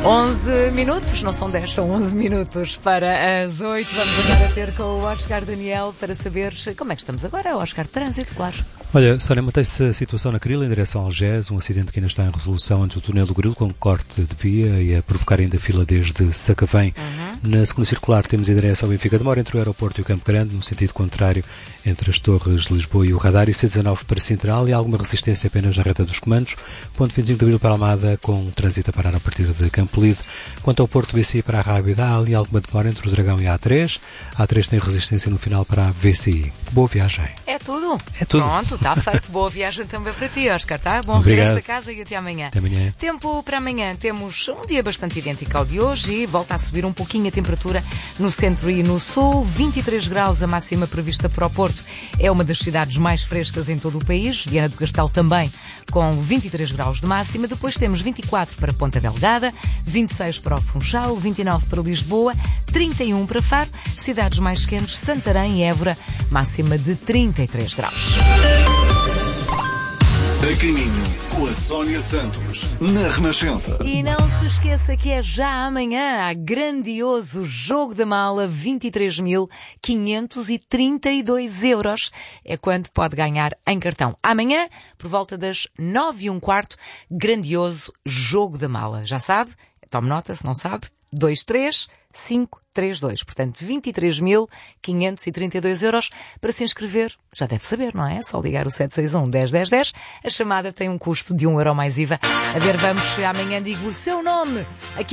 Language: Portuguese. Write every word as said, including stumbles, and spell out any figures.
onze minutos, não são dez, são onze minutos para as oito. Vamos agora ter com o Oscar Daniel para saber como é que estamos agora. Oscar, trânsito, claro. Olha, Sónia, mantém-se a situação na Crila em direção ao Algés, um acidente que ainda está em resolução antes do túnel do Grilo, com corte de via e a provocar ainda fila desde Sacavém. Uhum. Na segunda circular temos em direção ao Benfica de Mora, entre o aeroporto e o Campo Grande, no sentido contrário entre as torres de Lisboa e o Radar, e C dezanove para Central, e alguma resistência apenas na reta dos comandos. Ponto vinte e cinco de Abril para Almada, com trânsito a parar a partir de Campolide. Quanto ao Porto B C I para a Rábida, há ali alguma demora entre o Dragão e a A três. A A três tem resistência no final para a V C I. Boa viagem. É tudo? É tudo. Pronto, está feito. Boa viagem também para ti, Oscar, tá? Bom Obrigado. Regresso a casa e até amanhã. Até amanhã. Tempo para amanhã. Temos um dia bastante idêntico ao de hoje e volta a subir um pouquinho a temperatura no centro e no sul. vinte e três graus a máxima prevista para o Porto. É uma das cidades mais frescas em todo o país. Viana do Castelo também com vinte e três graus de máxima. Depois temos vinte e quatro para Ponta Delgada, vinte e seis para o Funchal, vinte e nove para Lisboa, trinta e um para Faro. Cidades mais quentes, Santarém e Évora, máxima de trinta e três graus. A caminho com a Sónia Santos, na Renascença. E não se esqueça que é já amanhã a grandioso Jogo da Mala, vinte e três mil quinhentos e trinta e dois euros. É quanto pode ganhar em cartão. Amanhã, por volta das nove e um quarto, grandioso Jogo da Mala. Já sabe? Tome nota, se não sabe. dois três cinco três dois. Portanto, vinte e três mil quinhentos e trinta e dois euros. Para se inscrever, já deve saber, não é? Só ligar o sete seis um, dez, dez, dez. A chamada tem um custo de um euro mais I V A. A ver, vamos, amanhã digo o seu nome aqui